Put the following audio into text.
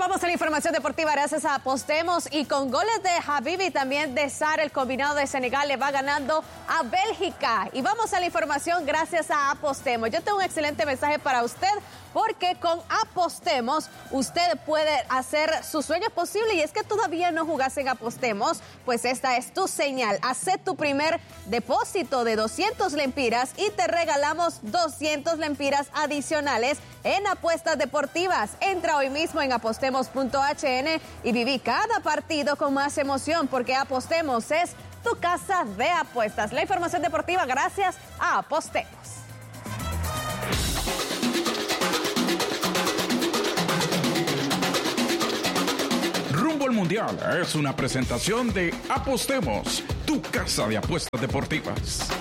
vamos a la información deportiva gracias a Apostemos y con goles de Habibi y también de Sarr, el combinado de Senegal le va ganando a Bélgica. Y vamos a la información gracias a Apostemos. Yo tengo un excelente mensaje para usted porque con Apostemos usted puede hacer sus sueños posibles y es que todavía no jugás en Apostemos, pues esta es tu señal. Haz tu primer depósito de 200 lempiras y te regalamos 200 lempiras adicionales en apuestas deportivas. Entra hoy mismo en apostemos.hn y viví cada partido con más emoción porque Apostemos es tu casa de apuestas. La información deportiva gracias a Apostemos. Rumbo al Mundial es una presentación de Apostemos, tu casa de apuestas deportivas.